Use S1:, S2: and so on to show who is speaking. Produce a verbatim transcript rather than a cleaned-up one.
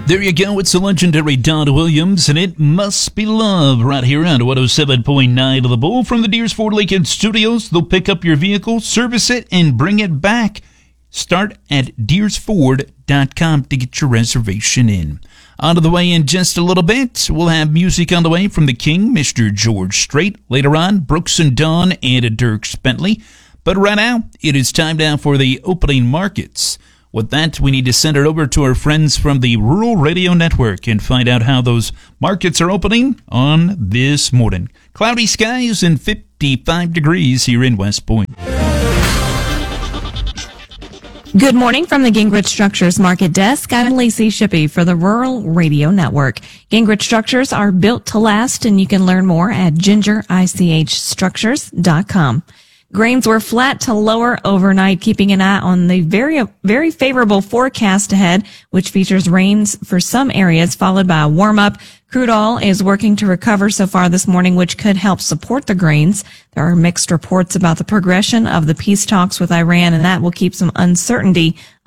S1: There you go. It's the legendary Don Williams, and it must be love right here on one oh seven point nine of the Bull from the Deers Ford Lincoln Studios. They'll pick up your vehicle, service it, and bring it back. Start at deers ford dot com to get your reservation in. On to the way in just a little bit. We'll have music on the way from the King, Mister George Strait. Later on, Brooks and Dawn and Dirk Bentley. But right now, it is time now for the opening markets. With that, we need to send it over to our friends from the Rural Radio Network and find out how those markets are opening on this morning. Cloudy skies and fifty-five degrees here in West Point.
S2: Good morning from the Gingrich Structures Market Desk. I'm Lacey Shippey for the Rural Radio Network. Gingrich Structures are built to last, and you can learn more at ginger ich structures dot com. Grains were flat to lower overnight, keeping an eye on the very, very favorable forecast ahead, which features rains for some areas, followed by a warm-up. Crude oil is working to recover so far this morning, which could help support the grains. There are mixed reports about the progression of the peace talks with Iran, and that will keep some uncertainty